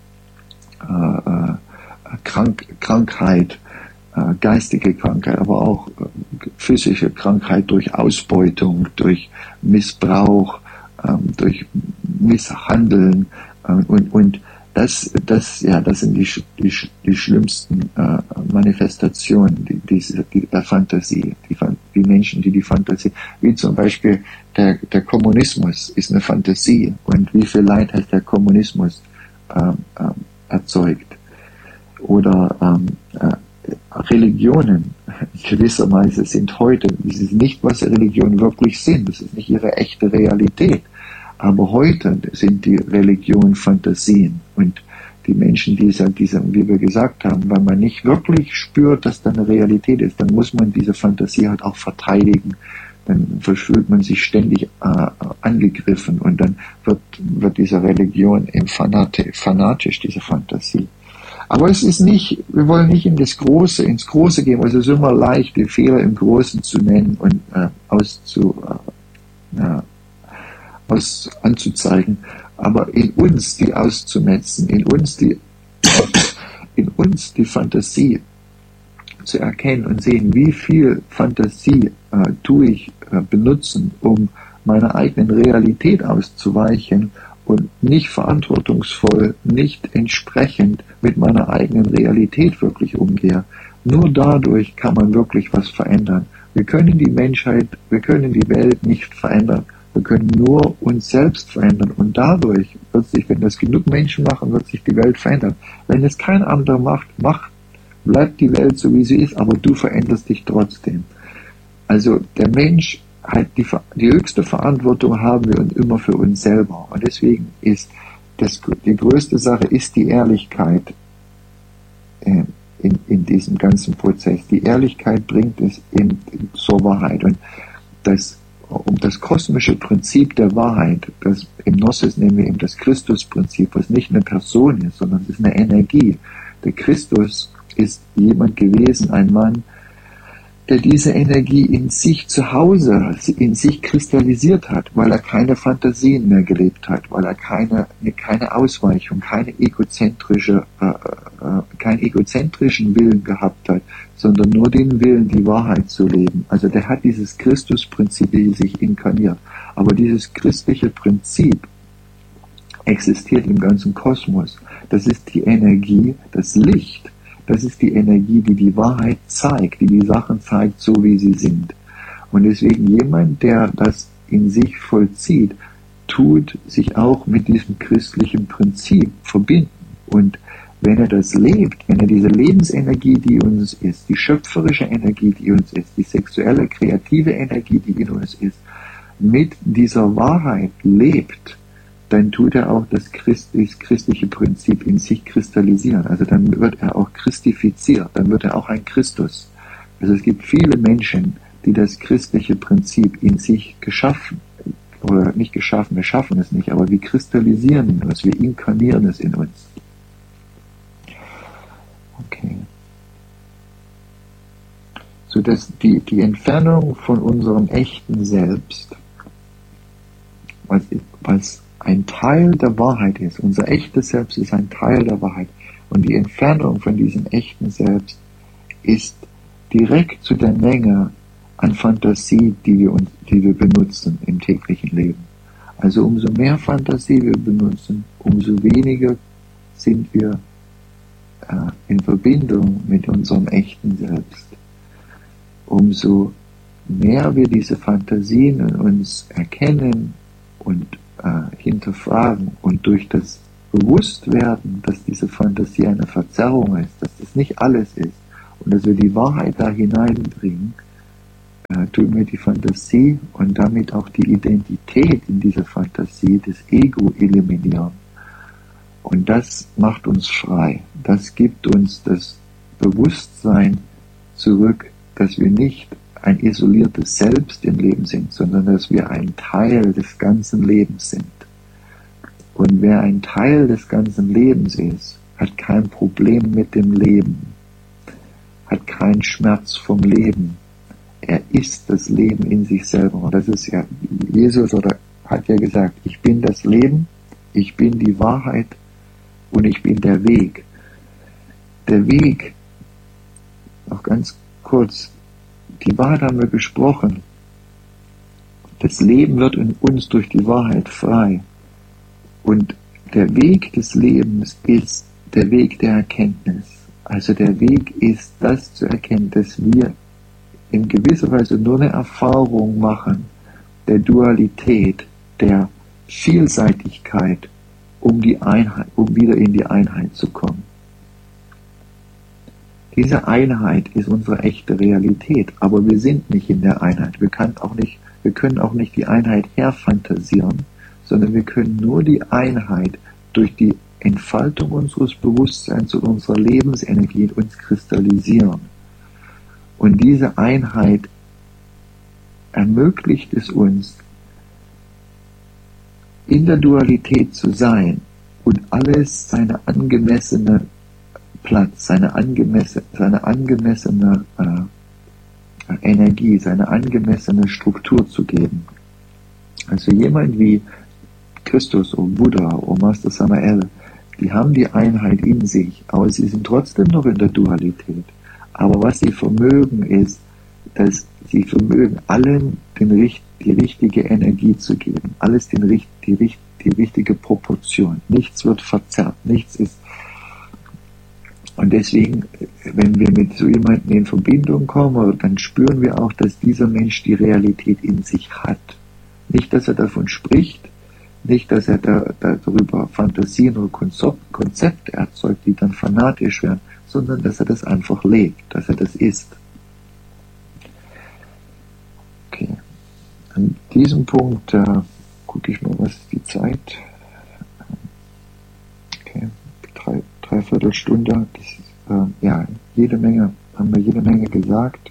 Krankheit, geistige Krankheit, aber auch physische Krankheit durch Ausbeutung, durch Missbrauch, durch Misshandeln und das sind die schlimmsten Manifestationen der Fantasie. Die Menschen, die Fantasie, wie zum Beispiel der Kommunismus ist eine Fantasie und wie viel Leid hat der Kommunismus erzeugt. Oder Religionen gewisserweise sind heute, das ist nicht, was Religionen wirklich sind, das ist nicht ihre echte Realität. Aber heute sind die Religionen Fantasien und die Menschen, die wie wir gesagt haben, weil man nicht wirklich spürt, dass da eine Realität ist, dann muss man diese Fantasie halt auch verteidigen. Dann fühlt man sich ständig angegriffen und dann wird diese Religion fanatisch, diese Fantasie. Aber es ist nicht, wir wollen nicht ins Große gehen, weil es ist immer leicht, die Fehler im Großen zu nennen und anzuzeigen, aber in uns die auszumetzen, in uns die Fantasie zu erkennen und sehen, wie viel Fantasie tue ich benutzen, um meiner eigenen Realität auszuweichen und nicht verantwortungsvoll, nicht entsprechend mit meiner eigenen Realität wirklich umgehe. Nur dadurch kann man wirklich was verändern. Wir können die Menschheit, wir können die Welt nicht verändern. Wir können nur uns selbst verändern und dadurch wird sich, wenn das genug Menschen machen, wird sich die Welt verändern. Wenn es kein anderer macht, bleibt die Welt so wie sie ist, aber du veränderst dich trotzdem. Also der Mensch hat die höchste Verantwortung haben wir und immer für uns selber und deswegen ist die größte Sache ist die Ehrlichkeit in diesem ganzen Prozess. Die Ehrlichkeit bringt es zur Wahrheit und um das kosmische Prinzip der Wahrheit, das im Gnosis nennen wir eben das Christusprinzip, was nicht eine Person ist, sondern es ist eine Energie. Der Christus ist jemand gewesen, ein Mann, der diese Energie in sich zu Hause, in sich kristallisiert hat, weil er keine Fantasien mehr gelebt hat, weil er keine Ausweichung, keinen egozentrischen Willen gehabt hat, sondern nur den Willen, die Wahrheit zu leben. Also der hat dieses Christusprinzip in sich inkarniert. Aber dieses christliche Prinzip existiert im ganzen Kosmos. Das ist die Energie, das Licht. Das ist die Energie, die die Wahrheit zeigt, die Sachen zeigt, so wie sie sind. Und deswegen jemand, der das in sich vollzieht, tut sich auch mit diesem christlichen Prinzip verbinden. Und wenn er das lebt, wenn er diese Lebensenergie, die uns ist, die schöpferische Energie, die uns ist, die sexuelle, kreative Energie, die in uns ist, mit dieser Wahrheit lebt, dann tut er auch das christliche Prinzip in sich kristallisieren. Also dann wird er auch christifiziert, dann wird er auch ein Christus. Also es gibt viele Menschen, die das christliche Prinzip in sich geschaffen, oder nicht geschaffen, wir schaffen es nicht, aber wir kristallisieren in uns, wir inkarnieren es in uns. Okay. So dass die Entfernung von unserem echten Selbst, was ein Teil der Wahrheit ist. Unser echtes Selbst ist ein Teil der Wahrheit. Und die Entfernung von diesem echten Selbst ist direkt zu der Menge an Fantasie, die wir benutzen im täglichen Leben. Also umso mehr Fantasie wir benutzen, umso weniger sind wir in Verbindung mit unserem echten Selbst. Umso mehr wir diese Fantasien in uns erkennen und hinterfragen und durch das Bewusstwerden, dass diese Fantasie eine Verzerrung ist, dass das nicht alles ist und dass wir die Wahrheit da hineinbringen, tun wir die Fantasie und damit auch die Identität in dieser Fantasie des Ego eliminieren. Und das macht uns frei. Das gibt uns das Bewusstsein zurück, dass wir nicht ein isoliertes Selbst im Leben sind, sondern dass wir ein Teil des ganzen Lebens sind. Und wer ein Teil des ganzen Lebens ist, hat kein Problem mit dem Leben, hat keinen Schmerz vom Leben. Er ist das Leben in sich selber. Und das ist ja, Jesus hat ja gesagt, ich bin das Leben, ich bin die Wahrheit und ich bin der Weg. Der Weg, noch ganz kurz, die Wahrheit haben wir gesprochen. Das Leben wird in uns durch die Wahrheit frei. Und der Weg des Lebens ist der Weg der Erkenntnis. Also der Weg ist, das zu erkennen, dass wir in gewisser Weise nur eine Erfahrung machen der Dualität, der Vielseitigkeit, um wieder in die Einheit zu kommen. Diese Einheit ist unsere echte Realität, aber wir sind nicht in der Einheit. Wir können auch nicht die Einheit herfantasieren, sondern wir können nur die Einheit durch die Entfaltung unseres Bewusstseins und unserer Lebensenergie in uns kristallisieren. Und diese Einheit ermöglicht es uns, in der Dualität zu sein und alles seine angemessene Platz, seine angemessene Energie, seine angemessene Struktur zu geben. Also jemand wie Christus oder Buddha oder Master Samael, die haben die Einheit in sich, aber sie sind trotzdem noch in der Dualität. Aber was sie vermögen ist, dass sie vermögen, allen die richtige Energie zu geben, alles die richtige Proportion. Nichts wird verzerrt, nichts ist. Und deswegen, wenn wir mit so jemandem in Verbindung kommen, dann spüren wir auch, dass dieser Mensch die Realität in sich hat. Nicht, dass er davon spricht, nicht, dass er darüber Fantasien oder Konzepte erzeugt, die dann fanatisch werden, sondern dass er das einfach lebt, dass er das ist. Okay. An diesem Punkt gucke ich mal, was ist die Zeit? Okay, dreiviertel Stunde. Das ist, haben wir jede Menge gesagt.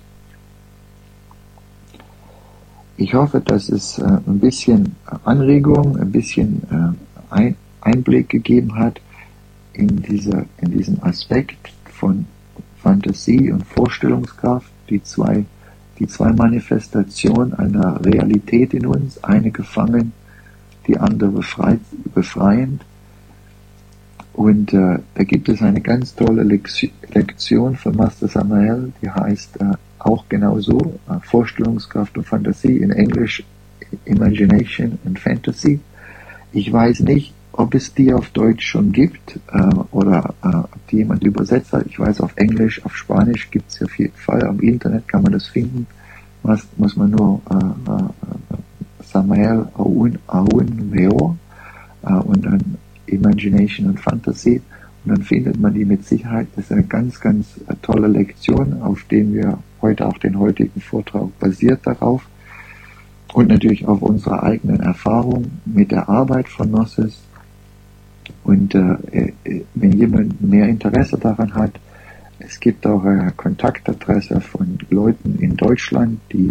Ich hoffe, dass es ein bisschen Anregung, ein bisschen Einblick gegeben hat in diesen Aspekt von Fantasie und Vorstellungskraft, die zwei Manifestationen einer Realität in uns, eine gefangen, die andere befreiend. Und da gibt es eine ganz tolle Lektion von Master Samael, die heißt auch genauso, Vorstellungskraft und Fantasie, in Englisch Imagination and Fantasy. Ich weiß nicht, ob es die auf Deutsch schon gibt oder ob die jemand übersetzt hat. Ich weiß, auf Englisch, auf Spanisch gibt es auf jeden Fall. Am Internet kann man das finden. Muss man nur Samael Aun Weor und dann Imagination und Fantasy. Und dann findet man die mit Sicherheit. Das ist eine ganz, ganz tolle Lektion, auf den wir heute auch den heutigen Vortrag basiert darauf. Und natürlich auf unserer eigenen Erfahrung mit der Arbeit von Gnosis. Und wenn jemand mehr Interesse daran hat, es gibt auch eine Kontaktadresse von Leuten in Deutschland, die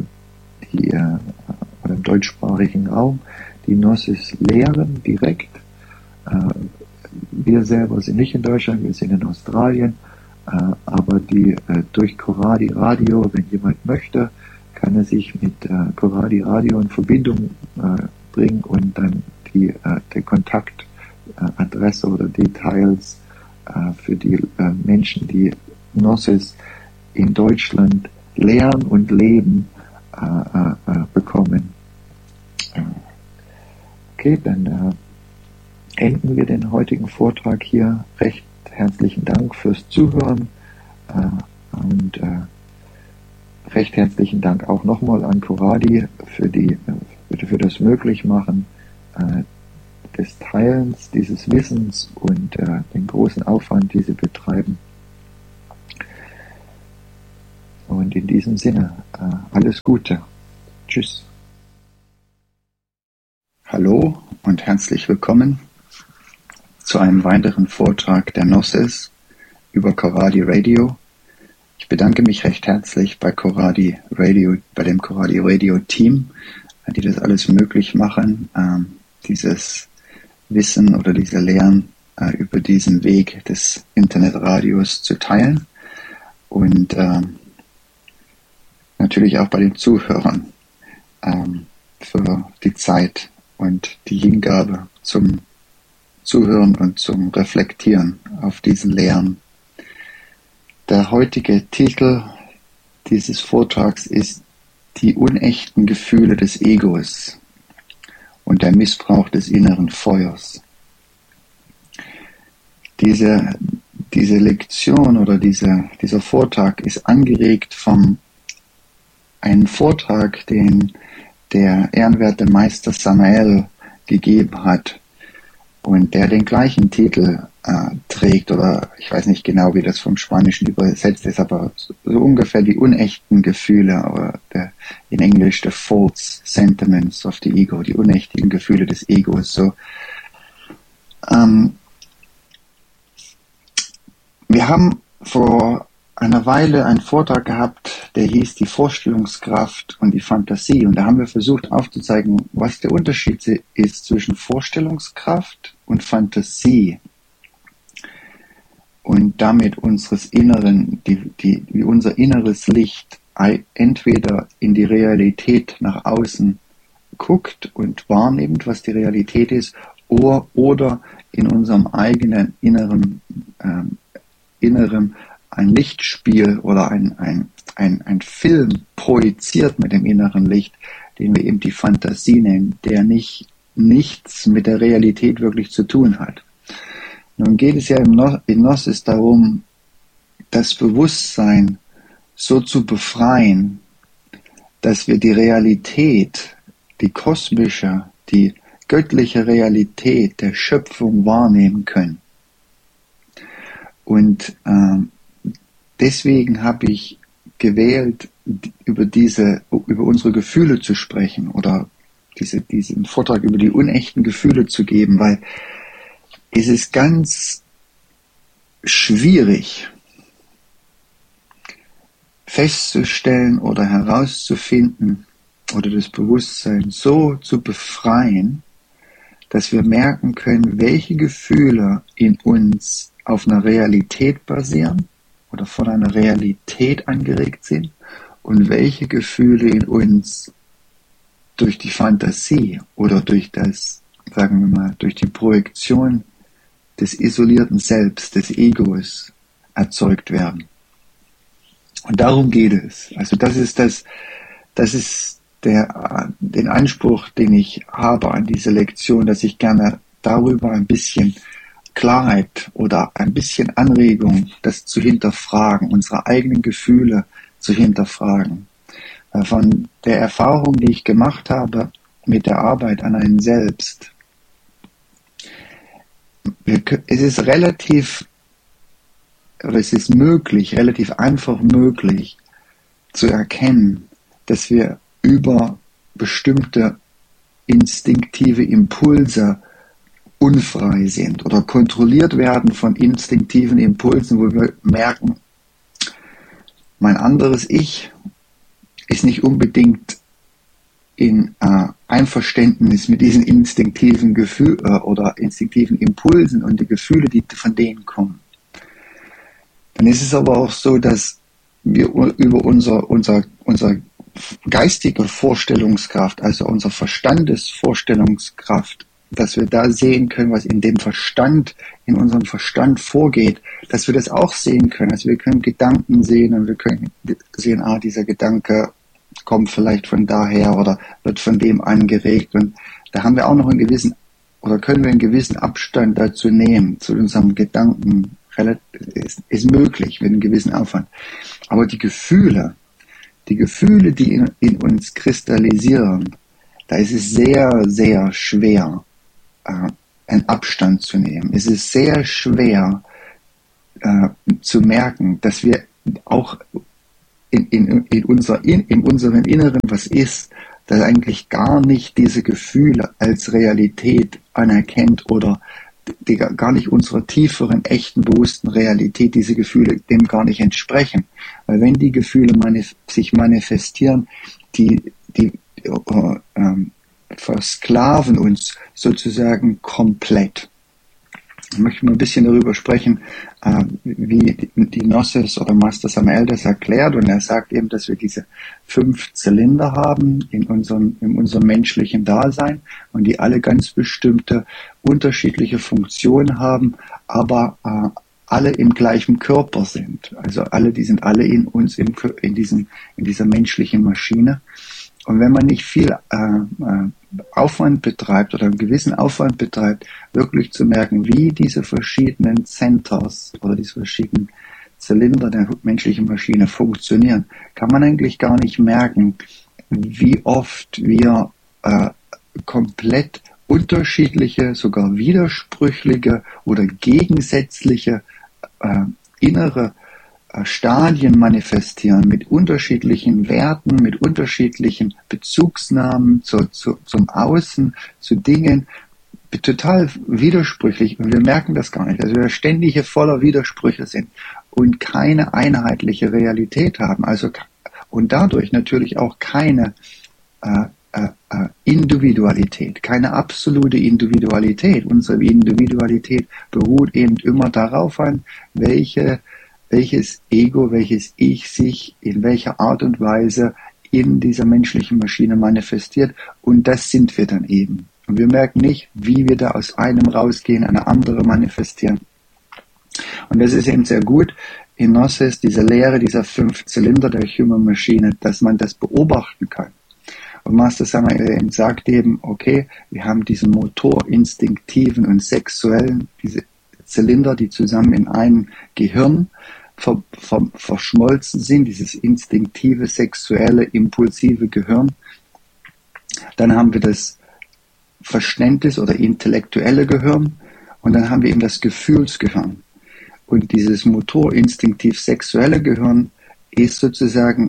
oder im deutschsprachigen Raum, die Gnosis lehren direkt. Wir selber sind nicht in Deutschland, wir sind in Australien, aber die durch Coradi Radio, wenn jemand möchte, kann er sich mit Coradi Radio in Verbindung bringen und dann die Kontaktadresse oder Details für die Menschen, die Gnosis in Deutschland lehren und leben, bekommen. Okay, dann enden wir den heutigen Vortrag hier. Recht herzlichen Dank fürs Zuhören und recht herzlichen Dank auch nochmal an Coradi für das Möglichmachen des Teilens dieses Wissens und den großen Aufwand, die sie betreiben. Und in diesem Sinne, alles Gute. Tschüss. Hallo und herzlich willkommen zu einem weiteren Vortrag der Gnosis über Coradi Radio. Ich bedanke mich recht herzlich bei Coradi Radio, bei dem Coradi Radio Team, die das alles möglich machen, dieses Wissen oder diese Lehren über diesen Weg des Internetradios zu teilen und natürlich auch bei den Zuhörern für die Zeit und die Hingabe zum Zuhören und zum Reflektieren auf diesen Lehren. Der heutige Titel dieses Vortrags ist Die unechten Gefühle des Egos und der Missbrauch des inneren Feuers. Diese Lektion oder dieser Vortrag ist angeregt vom einen Vortrag, den der ehrenwerte Meister Samael gegeben hat und der den gleichen Titel trägt, oder ich weiß nicht genau, wie das vom Spanischen übersetzt ist, aber so ungefähr die unechten Gefühle, oder in Englisch the false sentiments of the ego, die unechten Gefühle des Egos. So, wir haben vor einer Weile einen Vortrag gehabt, der hieß die Vorstellungskraft und die Fantasie, und da haben wir versucht aufzuzeigen, was der Unterschied ist zwischen Vorstellungskraft und Fantasie und damit unseres Inneren, wie unser inneres Licht entweder in die Realität nach außen guckt und wahrnimmt, was die Realität ist, oder in unserem eigenen Inneren ein Lichtspiel oder ein Film projiziert mit dem inneren Licht, den wir eben die Fantasie nennen, der nichts mit der Realität wirklich zu tun hat. Nun geht es ja in Gnosis darum, das Bewusstsein so zu befreien, dass wir die Realität, die kosmische, die göttliche Realität der Schöpfung wahrnehmen können. Und deswegen habe ich gewählt, über unsere Gefühle zu sprechen oder diesen Vortrag über die unechten Gefühle zu geben, weil es ist ganz schwierig festzustellen oder herauszufinden oder das Bewusstsein so zu befreien, dass wir merken können, welche Gefühle in uns auf einer Realität basieren oder von einer Realität angeregt sind und welche Gefühle in uns durch die Fantasie oder durch durch die Projektion des isolierten Selbst, des Egos erzeugt werden. Und darum geht es. Also das ist den Anspruch, den ich habe an diese Lektion, dass ich gerne darüber ein bisschen Klarheit oder ein bisschen Anregung, das zu hinterfragen, unsere eigenen Gefühle zu hinterfragen. Von der Erfahrung, die ich gemacht habe mit der Arbeit an einem selbst, es ist relativ einfach möglich zu erkennen, dass wir über bestimmte instinktive Impulse unfrei sind oder kontrolliert werden von instinktiven Impulsen, wo wir merken, mein anderes Ich ist nicht unbedingt in Einverständnis mit diesen instinktiven Gefühlen oder instinktiven Impulsen und die Gefühle, die von denen kommen. Dann ist es aber auch so, dass wir über unser geistige Vorstellungskraft, also unser Verstandesvorstellungskraft, dass wir da sehen können, was in unserem Verstand vorgeht, dass wir das auch sehen können. Also wir können Gedanken sehen und wir können sehen, dieser Gedanke kommt vielleicht von daher oder wird von dem angeregt, und da haben wir auch noch können wir einen gewissen Abstand dazu nehmen, zu unserem Gedanken, ist möglich mit einem gewissen Aufwand. Aber die Gefühle, die Gefühle, die in uns kristallisieren, da ist es sehr, sehr schwer, einen Abstand zu nehmen. Es ist sehr schwer zu merken, dass wir auch in unserem Inneren was ist, das eigentlich gar nicht diese Gefühle als Realität anerkennt oder die gar nicht unserer tieferen, echten, bewussten Realität, diese Gefühle dem gar nicht entsprechen. Weil wenn die Gefühle sich manifestieren, die versklaven uns sozusagen komplett. Ich möchte mal ein bisschen darüber sprechen, wie die Gnosis oder Master Samael das erklärt. Und er sagt eben, dass wir diese 5 Zylinder haben in unserem menschlichen Dasein und die alle ganz bestimmte unterschiedliche Funktionen haben, aber alle im gleichen Körper sind. Also die sind alle in uns, in dieser menschlichen Maschine. Und wenn man nicht viel Aufwand betreibt oder einen gewissen Aufwand betreibt, wirklich zu merken, wie diese verschiedenen Centers oder diese verschiedenen Zylinder der menschlichen Maschine funktionieren, kann man eigentlich gar nicht merken, wie oft wir komplett unterschiedliche, sogar widersprüchliche oder gegensätzliche innere Stadien manifestieren mit unterschiedlichen Werten, mit unterschiedlichen Bezugsnahmen zum Außen, zu Dingen, total widersprüchlich, und wir merken das gar nicht. Also wir ständig hier voller Widersprüche sind und keine einheitliche Realität haben, und dadurch natürlich auch keine Individualität, keine absolute Individualität. Unsere Individualität beruht eben immer darauf an, welches Ego, welches Ich sich in welcher Art und Weise in dieser menschlichen Maschine manifestiert. Und das sind wir dann eben. Und wir merken nicht, wie wir da aus einem rausgehen, eine andere manifestieren. Und das ist eben sehr gut in Gnosis, diese Lehre dieser 5 Zylinder der Human Maschine, dass man das beobachten kann. Und Master Samael sagt eben, okay, wir haben diesen Motor, instinktiven und sexuellen, diese Zylinder, die zusammen in einem Gehirn verschmolzen sind, dieses instinktive, sexuelle, impulsive Gehirn. Dann haben wir das Verständnis oder intellektuelle Gehirn und dann haben wir eben das Gefühlsgehirn. Und dieses Motor, instinktiv, sexuelle Gehirn ist sozusagen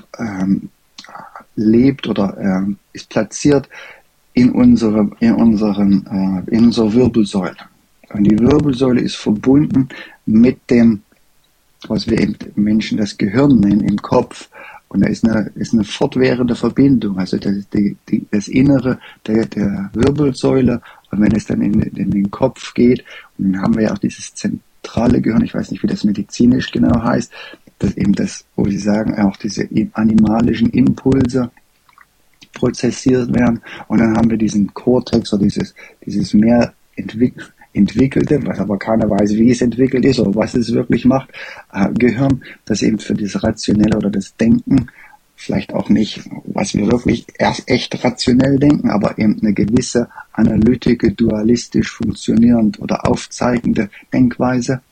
lebt oder ist platziert in unserer Wirbelsäule. Und die Wirbelsäule ist verbunden mit dem, was wir im Menschen das Gehirn nennen, im Kopf. Und da ist eine fortwährende Verbindung, also das Innere der Wirbelsäule. Und wenn es dann in den Kopf geht, und dann haben wir ja auch dieses zentrale Gehirn, ich weiß nicht, wie das medizinisch genau heißt, dass eben wo sie sagen, auch diese animalischen Impulse prozessiert werden. Und dann haben wir diesen Cortex oder dieses mehr entwickelte, was aber keiner weiß, wie es entwickelt ist oder was es wirklich macht, Gehirn, das eben für das Rationelle oder das Denken, vielleicht auch nicht, was wir wirklich erst echt rationell denken, aber eben eine gewisse analytische, dualistisch funktionierend oder aufzeigende Denkweise.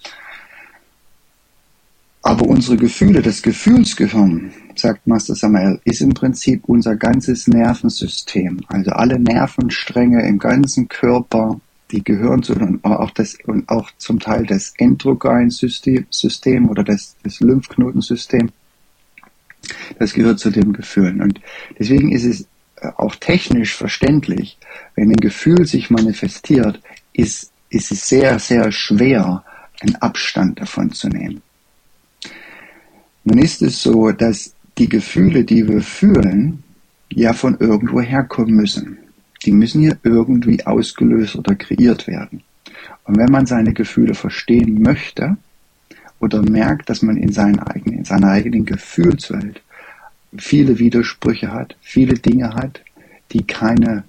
Aber unsere Gefühle, das Gefühlsgehirn, sagt Master Samael, ist im Prinzip unser ganzes Nervensystem. Also alle Nervenstränge im ganzen Körper, die gehören zu, und auch zum Teil das Endokrinsystem oder das Lymphknotensystem. Das gehört zu den Gefühlen. Und deswegen ist es auch technisch verständlich, wenn ein Gefühl sich manifestiert, ist es sehr, sehr schwer, einen Abstand davon zu nehmen. Nun ist es so, dass die Gefühle, die wir fühlen, ja von irgendwo herkommen müssen. Die müssen hier irgendwie ausgelöst oder kreiert werden. Und wenn man seine Gefühle verstehen möchte oder merkt, dass man in seiner eigenen Gefühlswelt viele Widersprüche hat, viele Dinge hat, die keine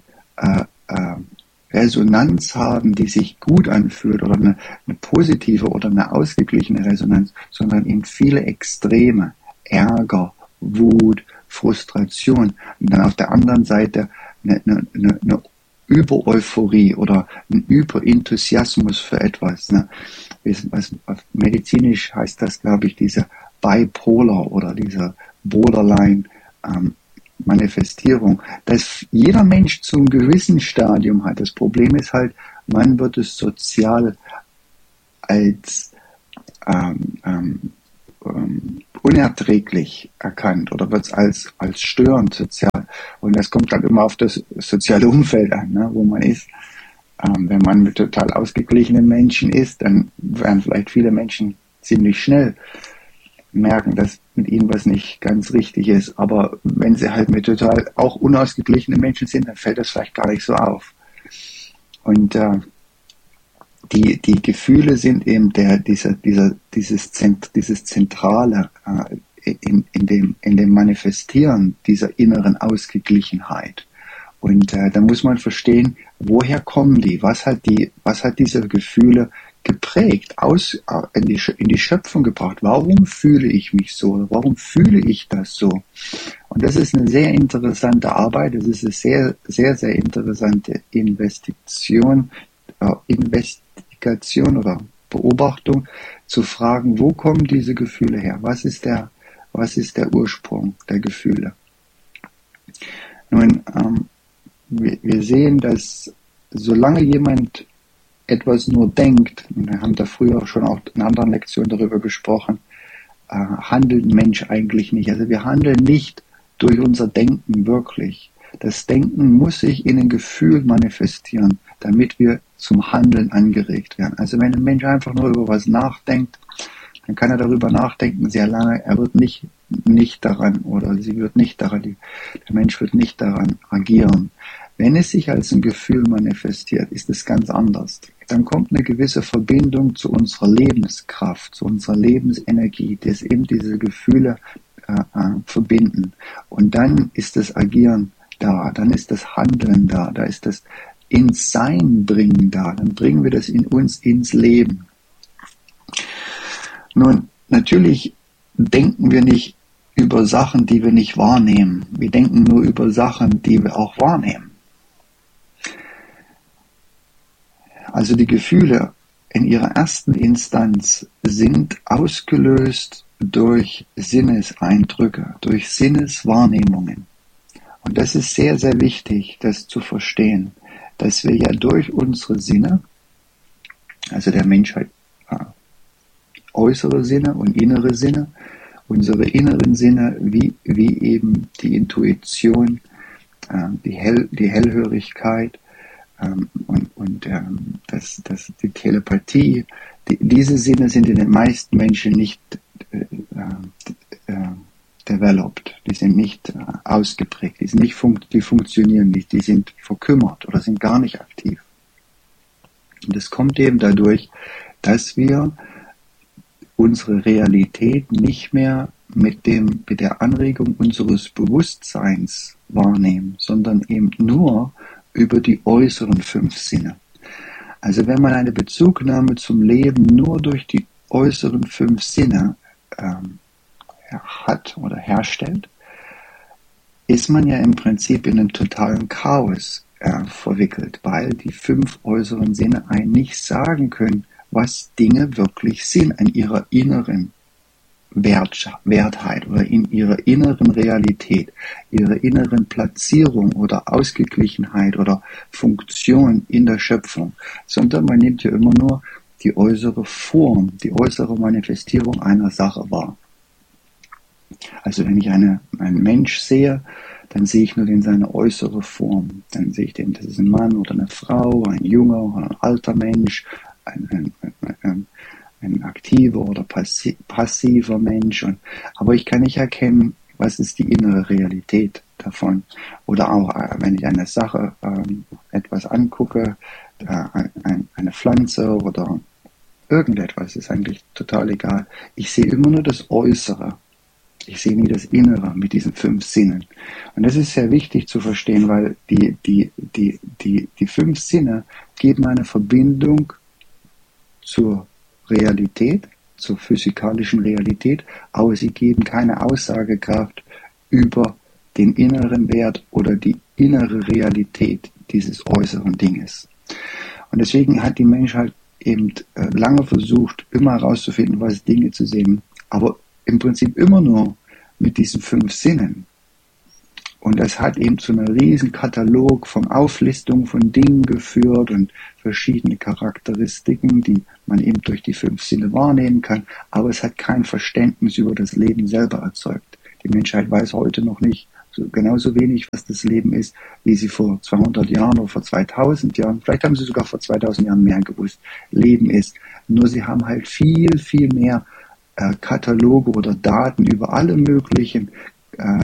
Resonanz haben, die sich gut anfühlt oder eine positive oder eine ausgeglichene Resonanz, sondern eben viele Extreme, Ärger, Wut, Frustration und dann auf der anderen Seite eine Übereuphorie oder ein Überenthusiasmus für etwas. Ne? Medizinisch heißt das, glaube ich, diese Bipolar oder dieser Borderline Manifestierung, dass jeder Mensch zu einem gewissen Stadium hat. Das Problem ist halt, man wird es sozial als unerträglich erkannt oder wird es als störend sozial. Und das kommt dann immer auf das soziale Umfeld an, ne, wo man ist. Wenn man mit total ausgeglichenen Menschen ist, dann werden vielleicht viele Menschen ziemlich schnell merken, dass mit ihnen was nicht ganz richtig ist. Aber wenn sie halt mit total auch unausgeglichenen Menschen sind, dann fällt das vielleicht gar nicht so auf. Und die Gefühle sind eben dieses Zentrale in dem Manifestieren dieser inneren Ausgeglichenheit. Und da muss man verstehen, woher kommen die? Was hat diese Gefühle geprägt, in die Schöpfung gebracht? Warum fühle ich mich so? Warum fühle ich das so? Und das ist eine sehr interessante Arbeit. Das ist eine sehr, sehr, sehr interessante Investigation oder Beobachtung, zu fragen, wo kommen diese Gefühle her? Was ist der Ursprung der Gefühle? Nun, wir sehen, dass solange jemand etwas nur denkt, und wir haben da früher schon auch in anderen Lektionen darüber gesprochen, handelt ein Mensch eigentlich nicht. Also wir handeln nicht durch unser Denken wirklich. Das Denken muss sich in ein Gefühl manifestieren, damit wir zum Handeln angeregt werden. Also wenn ein Mensch einfach nur über was nachdenkt, dann kann er darüber nachdenken sehr lange, er wird nicht daran, oder sie wird nicht daran, der Mensch wird nicht daran agieren. Wenn es sich als ein Gefühl manifestiert, ist es ganz anders. Dann kommt eine gewisse Verbindung zu unserer Lebenskraft, zu unserer Lebensenergie, das eben diese Gefühle verbinden. Und dann ist das Agieren da, dann ist das Handeln da, da ist das ins Sein bringen da, dann bringen wir das in uns ins Leben. Nun, natürlich denken wir nicht über Sachen, die wir nicht wahrnehmen. Wir denken nur über Sachen, die wir auch wahrnehmen. Also die Gefühle in ihrer ersten Instanz sind ausgelöst durch Sinneseindrücke, durch Sinneswahrnehmungen. Und das ist sehr, sehr wichtig, das zu verstehen, dass wir ja durch unsere Sinne, also der Mensch hat äußere Sinne und innere Sinne, unsere inneren Sinne, wie eben die Intuition, die Hellhörigkeit und die Telepathie, diese Sinne sind in den meisten Menschen nicht developed, die sind nicht ausgeprägt, die funktionieren nicht, die sind verkümmert oder sind gar nicht aktiv. Und das kommt eben dadurch, dass wir unsere Realität nicht mehr mit der Anregung unseres Bewusstseins wahrnehmen, sondern eben nur über die äußeren 5 Sinne. Also wenn man eine Bezugnahme zum Leben nur durch die äußeren 5 Sinne hat oder herstellt, ist man ja im Prinzip in einem totalen Chaos verwickelt, weil die 5 äußeren Sinne einem nicht sagen können, was Dinge wirklich sind in ihrer inneren Wertheit oder in ihrer inneren Realität, ihrer inneren Platzierung oder Ausgeglichenheit oder Funktion in der Schöpfung, sondern man nimmt ja immer nur die äußere Form, die äußere Manifestierung einer Sache wahr. Also wenn ich einen Mensch sehe, dann sehe ich nur in seine äußere Form. Dann sehe ich den, das ist ein Mann oder eine Frau, ein junger oder ein alter Mensch, ein aktiver oder passiver Mensch. Aber ich kann nicht erkennen, was ist die innere Realität davon. Oder auch, wenn ich eine Sache, etwas angucke, eine Pflanze oder irgendetwas, ist eigentlich total egal. Ich sehe immer nur das Äußere. Ich sehe nie das Innere mit diesen 5 Sinnen. Und das ist sehr wichtig zu verstehen, weil die 5 Sinne geben eine Verbindung zur Realität, zur physikalischen Realität, aber sie geben keine Aussagekraft über den inneren Wert oder die innere Realität dieses äußeren Dinges. Und deswegen hat die Menschheit eben lange versucht, immer herauszufinden, was Dinge zu sehen, aber im Prinzip immer nur mit diesen 5 Sinnen. Und das hat eben zu einem riesen Katalog von Auflistungen von Dingen geführt und verschiedene Charakteristiken, die man eben durch die 5 Sinne wahrnehmen kann. Aber es hat kein Verständnis über das Leben selber erzeugt. Die Menschheit weiß heute noch nicht genauso wenig, was das Leben ist, wie sie vor 200 Jahren oder vor 2000 Jahren, vielleicht haben sie sogar vor 2000 Jahren mehr gewusst, Leben ist. Nur sie haben halt viel, viel mehr Kataloge oder Daten über alle möglichen